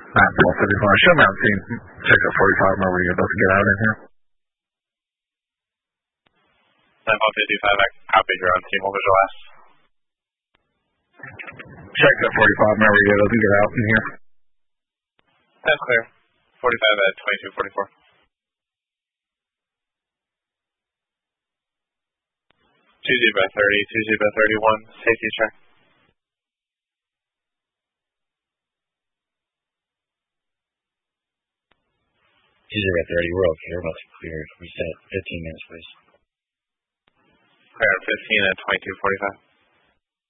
Show Mountain Team, check out 45, remember you're about to get out in here. 955, copy, you're on team, what was your last? Check out 45, remember you're about to get out in here. That's clear. 45 at 2244. 2Z by 30, 2Z by 31, safety check. 2Z by 30, we're okay, we're about to clear. Reset, 15 minutes, please. Clear at 15 at 2245.